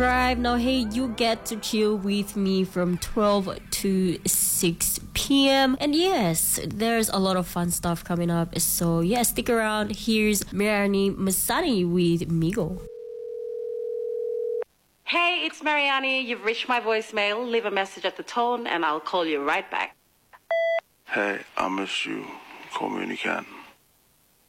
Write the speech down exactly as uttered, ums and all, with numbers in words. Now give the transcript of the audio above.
Drive. Now, hey, you get to chill with me from twelve to six p.m. And yes, there's a lot of fun stuff coming up. So yeah, stick around. Here's Mariani Masani with Migo. Hey, it's Mariani. You've reached my voicemail. Leave a message at the tone and I'll call you right back. Hey, I miss you. Call me when you can.